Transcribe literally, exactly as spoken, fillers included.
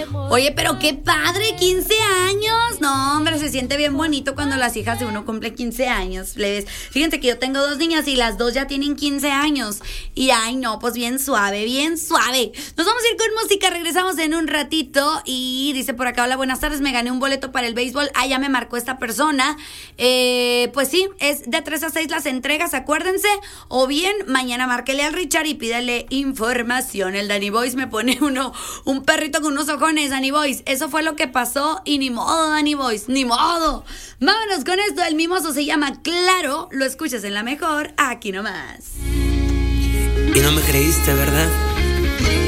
Oye, pero qué padre, quince años. No, hombre, se siente bien bonito cuando las hijas de uno cumplen quince años. ¿Ves? Fíjense que yo tengo dos niñas y las dos ya tienen quince años. Y ay, no, pues bien suave, bien suave. Nos vamos a ir con música, regresamos en un ratito. Y dice por acá, hola, buenas tardes, me gané un boleto para el béisbol. Ah, ya me marcó esta persona. Eh, pues sí, es de tres a seis las entregas, acuérdense. O bien, mañana márquele al Richard y pídale información. El Danny Boys me pone uno, un perrito con unos ojones, Danny Boys. Eso fue lo que pasó y ni modo, Danny Boys, ni modo. Vámonos con esto, el mimoso se llama Claro, lo escuchas en La Mejor, aquí nomás. Y no me creíste, ¿verdad?